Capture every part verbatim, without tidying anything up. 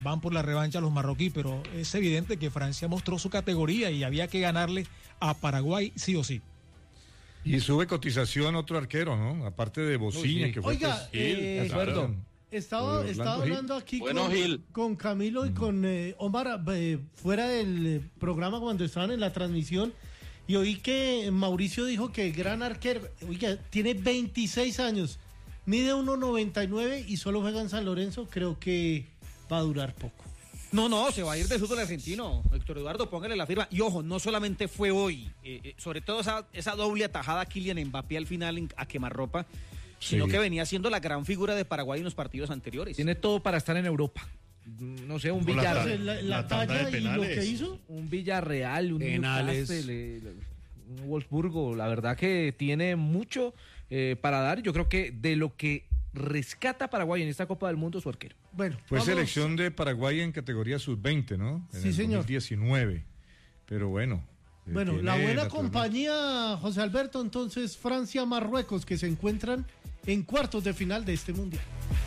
van por la revancha a los marroquíes, pero es evidente que Francia mostró su categoría y había que ganarle a Paraguay sí o sí. Y sube cotización otro arquero, ¿no? Aparte de Bocina, sí. que fue... Oiga, pues, eh, claro. estaba, estaba hablando aquí bueno, con, Gil. con Camilo y con eh, Omar eh, fuera del eh, programa cuando estaban en la transmisión, y oí que Mauricio dijo que el gran arquero, oiga, tiene veintiséis años, mide uno noventa y nueve y solo juega en San Lorenzo. Creo que va a durar poco. No, no, se va a ir del fútbol argentino. Héctor Eduardo, póngale la firma. Y ojo, no solamente fue hoy, eh, eh, sobre todo esa, esa doble atajada a Kylian Mbappé al final en, a quemarropa, sino sí. que venía siendo la gran figura de Paraguay en los partidos anteriores. Tiene todo para estar en Europa. No sé, un Villarreal. La, la, la talla y lo que hizo. Un Villarreal, un Penales. Newcastle, un Wolfsburgo. La verdad que tiene mucho eh, para dar. Yo creo que de lo que rescata Paraguay en esta Copa del Mundo su arquero. Bueno, fue vamos. Selección de Paraguay en categoría sub veinte, ¿no? En sí, el señor. dos mil diecinueve. Pero bueno. Bueno, la buena compañía, José Alberto, entonces Francia-Marruecos, que se encuentran en cuartos de final de este mundial.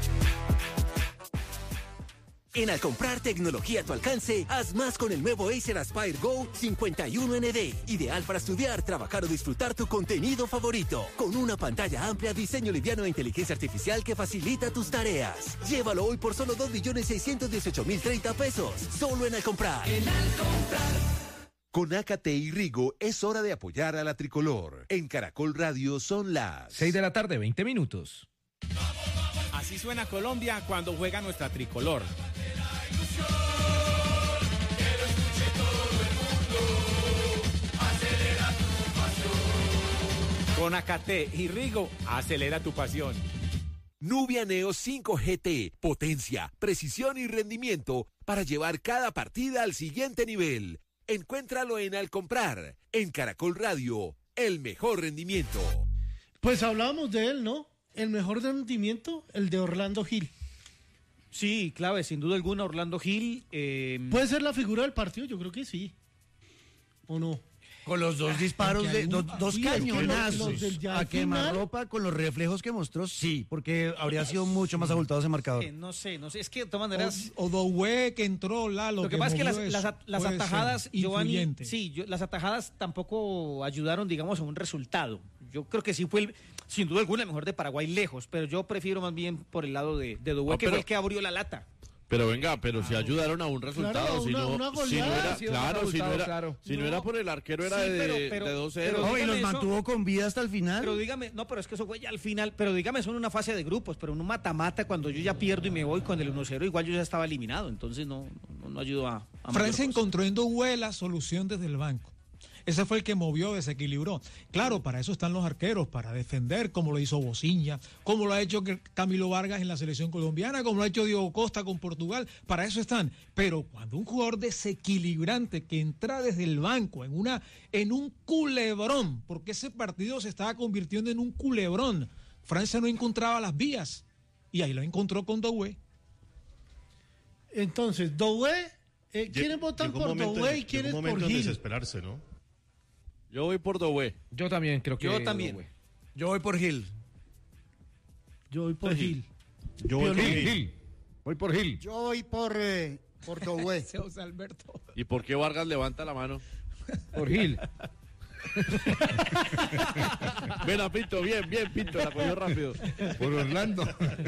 En Al Comprar tecnología a tu alcance, haz más con el nuevo Acer Aspire Go cincuenta y uno N D. Ideal para estudiar, trabajar o disfrutar tu contenido favorito. Con una pantalla amplia, diseño liviano e inteligencia artificial que facilita tus tareas. Llévalo hoy por solo dos millones seiscientos dieciocho mil treinta pesos. Solo en Al Comprar. En Al Comprar. Con Ácate y Rigo es hora de apoyar a la tricolor. En Caracol Radio son las seis de la tarde, veinte minutos. Así suena Colombia cuando juega nuestra tricolor. Con Ácate y Rigo, acelera tu pasión. Nubia Neo cinco G T, potencia, precisión y rendimiento para llevar cada partida al siguiente nivel. Encuéntralo en Al Comprar, en Caracol Radio, el mejor rendimiento. Pues hablábamos de él, ¿no? El mejor rendimiento, el de Orlando Gil. Sí, clave, sin duda alguna, Orlando Gil. Eh... ¿Puede ser la figura del partido? Yo creo que sí. ¿O no? Con los dos disparos, de, dos, dos cañonazos a quemarropa, con los reflejos que mostró, sí, porque habría sido mucho más abultado ese marcador. Eh, no sé, no sé, es que de todas maneras... O, o Doué que entró, Lalo. Lo que, que pasa es que las, las, las atajadas, Giovanni, influyente. sí, yo, las atajadas tampoco ayudaron, digamos, a un resultado. Yo creo que sí fue, el, sin duda alguna, el mejor de Paraguay lejos, pero yo prefiero más bien por el lado de, de Doué, no, que pero... fue el que abrió la lata. Pero venga, pero ah, si ayudaron a un resultado, claro, si, una, no, una si no era, sí, claro, si no era, claro. si no, no era por el arquero era sí, de, pero, pero, de dos cero. No, y los mantuvo eso, con vida hasta el final. Pero dígame, no, pero es que eso fue ya al final, pero dígame, son una fase de grupos, pero en un mata-mata, cuando yo ya pierdo y me voy con el uno cero, igual yo ya estaba eliminado, entonces no, no, no ayudo a... a Francia encontró en Doué la solución desde el banco. Ese fue el que movió, desequilibró. Claro, para eso están los arqueros, para defender, como lo hizo Bociña, como lo ha hecho Camilo Vargas en la selección colombiana, como lo ha hecho Diego Costa con Portugal, para eso están. Pero cuando un jugador desequilibrante que entra desde el banco en una en un culebrón, porque ese partido se estaba convirtiendo en un culebrón, Francia no encontraba las vías, y ahí lo encontró con Doué. Entonces, Doué, eh, ¿quiénes votan por Doué y quiénes por Gil? Desesperarse, ¿no? Yo voy por Doué. Yo también creo que Yo también. Doué. Yo voy por Gil. Yo voy por Gil. Yo voy por Gil. Gil. Voy por Gil. Yo voy por, eh, por Doué. José Alberto. ¿Y por qué Vargas levanta la mano? Por Gil. Ven, Pinto, bien, bien, Pinto, la cogió rápido. Por Orlando.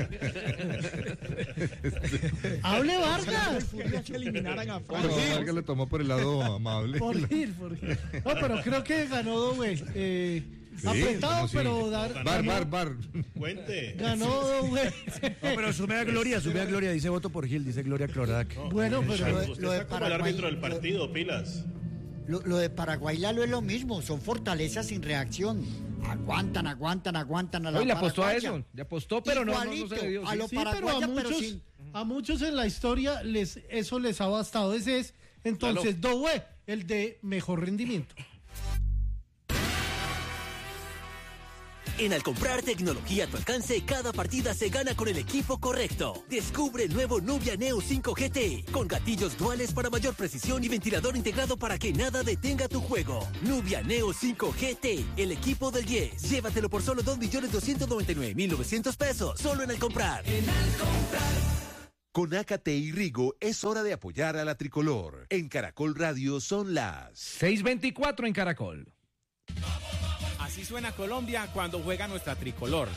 ¡Hable Vargas! Que eliminaran a Francia. No, Vargas le tomó por el lado amable. Por Gil, por Gil. No, pero creo que ganó Doué. Eh, sí, apretado, sí. pero dar. Bar, bar, bar. Cuente. Ganó Doué. No, pero sume a Gloria, sume a Gloria. Dice voto por Gil, dice Gloria Clorac. No, bueno, pero lo de, usted lo de está como Paraguay, el árbitro del partido, pilas. Lo, lo de Paraguay, Lalo, es lo mismo, son fortalezas sin reacción. Aguantan, aguantan, aguantan a la Hoy le apostó paraguaya. a eso, le apostó, pero no, no, no se le dio. A Sí, lo Sí, paraguaya, pero a muchos, pero sin... a muchos en la historia les eso les ha bastado. Ese es, entonces, claro. Doué, el de mejor rendimiento. En Al Comprar tecnología a tu alcance, cada partida se gana con el equipo correcto. Descubre el nuevo Nubia Neo cinco G T, con gatillos duales para mayor precisión y ventilador integrado para que nada detenga tu juego. Nubia Neo cinco G T, el equipo del diez. Llévatelo por solo dos millones doscientos noventa y nueve mil novecientos pesos, solo en Al Comprar. En Al Comprar. Con Ácate y Rigo es hora de apoyar a la tricolor. En Caracol Radio son las seis veinticuatro en Caracol. Así suena Colombia cuando juega nuestra tricolor.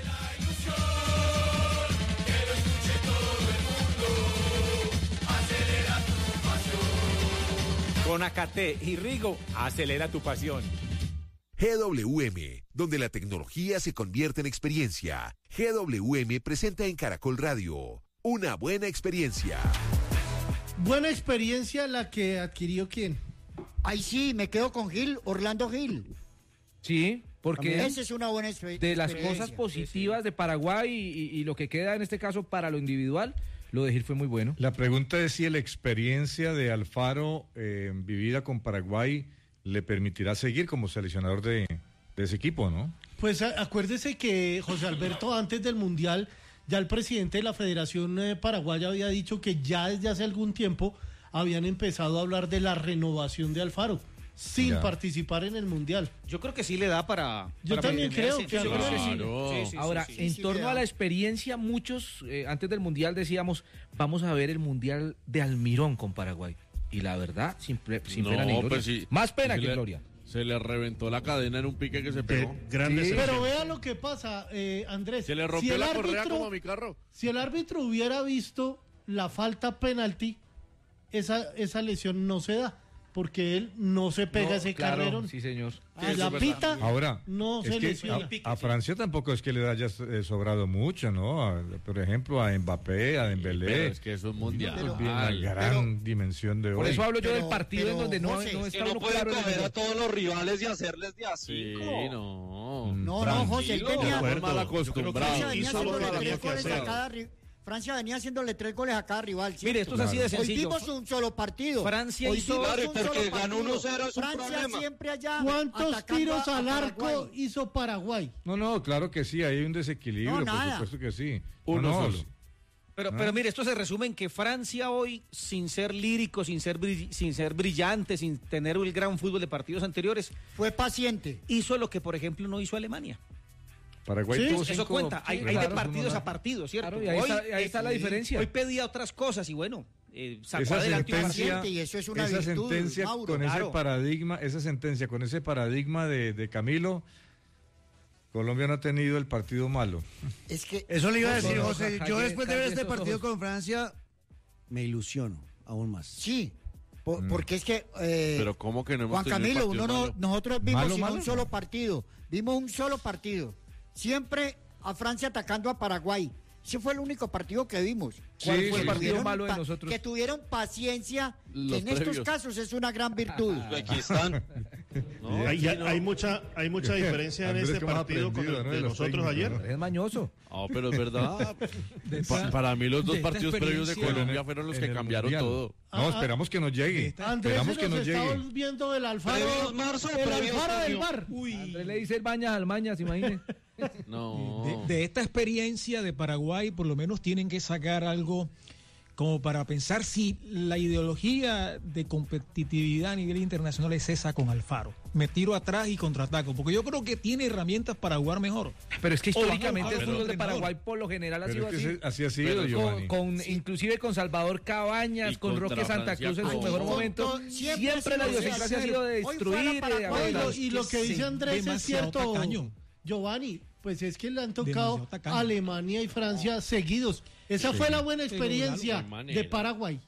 Con Ácate y Rigo, acelera tu pasión. G W M, donde la tecnología se convierte en experiencia. G W M presenta en Caracol Radio una buena experiencia. Buena experiencia la que adquirió quién. Ay, sí, me quedo con Gil, Orlando Gil. Sí, porque esa es una buena exper- de las experiencia. cosas positivas de Paraguay y, y, y lo que queda en este caso para lo individual, lo de Gil fue muy bueno. La pregunta es si la experiencia de Alfaro eh, vivida con Paraguay le permitirá seguir como seleccionador de, de ese equipo, ¿no? Pues a- acuérdese que José Alberto antes del Mundial, ya el presidente de la Federación eh, Paraguaya había dicho que ya desde hace algún tiempo habían empezado a hablar de la renovación de Alfaro sin Ya. participar en el Mundial. Yo creo que sí le da para... Yo para también creo mantenerse. que Yo creo que sí. Claro. Sí, sí, sí, Ahora, sí, sí. en sí, torno le a la da. experiencia, muchos eh, antes del Mundial decíamos, vamos a ver el Mundial de Almirón con Paraguay. Y la verdad, sin, ple- sin No, pena ni gloria. pues sí. Más pena Se que le- gloria. Se le reventó la cadena en un pique que se pegó. Grandes Sí. Pero vea lo que pasa, eh, Andrés. Se le rompió si el la correa árbitro- como a mi carro. Si el árbitro hubiera visto la falta penalti, esa, esa lesión no se da, porque él no se pega No, ese claro, carrerón. sí, señor. Y la pita Ahora, no es se que lesiona. a, a Francia tampoco es que le haya eh, sobrado mucho, ¿no? A- por ejemplo, a Mbappé, a Dembélé. Pero es que eso es mundial. Pues bien, la gran dimensión de Por hoy. eso hablo yo Pero- del partido pero, en donde no, José, no es está uno claro. en el- todos los rivales y hacerles de a Sí, cinco. no. No, no, José, él Tranquilo, venía, estamos mal Yo acostumbrados. Francia venía hizo lo que haciéndole tenía tres que goles hacer. a cada ri- Francia venía haciéndole tres goles a cada rival. ¿cierto? Mire, esto es así de Hoy sencillo. vimos un solo partido. Francia Hoy hizo- vimos Claro, y un porque solo ganó partido. uno cero es un Francia problema. siempre allá ¿Cuántos atacando tiros a- a al arco Paraguay. hizo Paraguay? No, no, claro que sí, hay un desequilibrio, No, por nada. supuesto que sí. Uno no, no, solo. Pero, Ah. pero mire, esto se resume en que Francia hoy, sin ser lírico, sin ser, brill- sin ser brillante, sin tener el gran fútbol de partidos anteriores, Fue paciente. hizo lo que, por ejemplo, no hizo Alemania. Paraguay Sí, tuvo Eso cinco- cuenta, hay, sí, hay de claro, partidos uno a no- partidos, ¿cierto? Claro, y ahí Hoy, está- ahí está la diferencia. Hoy pedía otras cosas y bueno, eh, sacó Esa adelante un sentencia, partido. y eso es una esa virtud, sentencia Mauro, con claro. ese paradigma, esa sentencia con ese paradigma de, de Camilo, Colombia no ha tenido el partido malo. Es que Eso le iba a No, decir, no, no, José. calle- Yo después de ver calle este esos partido ojos. con Francia, me ilusiono aún más. sí, po- Mm. porque es que eh, Pero ¿cómo que no hemos Juan tenido Camilo, partido uno no, malo? nosotros vimos ¿Malo, sin malo? un solo partido, vimos un solo partido, siempre a Francia atacando a Paraguay. Ese fue el único partido que vimos. ¿Cuál Sí, fue el sí, partido Tuvieron malo de pa- nosotros? Que tuvieron paciencia, que Los en estos previos. casos es una gran virtud. Aquí están. No, Hay, aquí hay- no. hay mucha, hay mucha diferencia en Andrés, este que hemos partido con el aprendido, ¿no? de de los nosotros técnicos, ayer. ¿no? Es mañoso. No, pero es verdad. De Pa- esta- para mí los dos de esta partidos previos de experiencia- Colombia fueron los En que el cambiaron Mundial. todo. No, Ah, esperamos que nos llegue. Andrés Esperamos se que nos nos está llegue. volviendo del Alfaro. Previos marzo, el previos Alfaro del junio. bar. Andrés le dice el bañas al mañas, imagínese. No. De, de esta experiencia de Paraguay, por lo menos tienen que sacar algo como para pensar si la ideología de competitividad a nivel internacional es esa con Alfaro. Me tiro atrás y contraataco, porque yo creo que tiene herramientas para jugar mejor. Pero es que históricamente Pero- el fútbol de entrenador. Paraguay por lo general ha Pero sido es que así. ese- así ha sido, Pero Giovanni. con, con- inclusive con Salvador Cabañas, Y con contra Roque Santa Francia, Cruz en su con- mejor con- momento, con- siempre, siempre ha sido la idiosincrasia ha así. sido de Hoy fue a la destruir, de Paraguay, agotar. Oiga, y lo que dice Sí, Andrés es demasiado cierto, tacaño. Giovanni, pues es que le han tocado Demasiado tacaño. Alemania y Francia seguidos. Esa fue la buena Pero experiencia de manera. de Paraguay.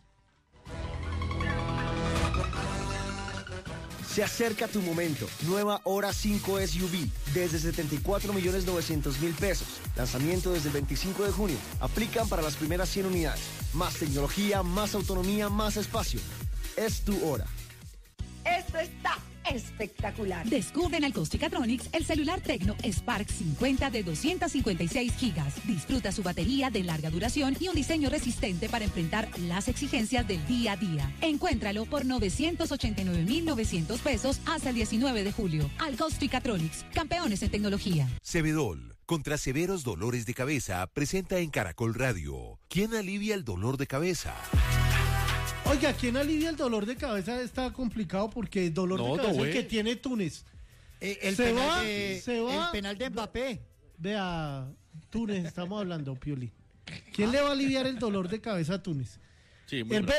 Se acerca tu momento. Nueva Hora cinco S U V desde setenta y cuatro millones novecientos mil pesos. Lanzamiento desde el veinticinco de junio. Aplican para las primeras cien unidades. Más tecnología, más autonomía, más espacio. Es tu hora. Esto está espectacular. Descubre en Alcostricatronics el celular Tecno Spark cincuenta de doscientos cincuenta y seis gigas. Disfruta su batería de larga duración y un diseño resistente para enfrentar las exigencias del día a día. Encuéntralo por novecientos ochenta y nueve mil novecientos pesos hasta el diecinueve de julio. Alcostricatronics, campeones en tecnología. Cebedol, contra severos dolores de cabeza, presenta en Caracol Radio. ¿Quién alivia el dolor de cabeza? Oiga, ¿quién alivia el dolor de cabeza? Está complicado porque el dolor No, de no, cabeza es el güey. que tiene Túnez. Eh, el, Se penal va, de, se va. el penal de Mbappé. Vea, Túnez, estamos hablando, Pioli. ¿Quién le va a aliviar el dolor de cabeza a Túnez? Sí, muy Herbert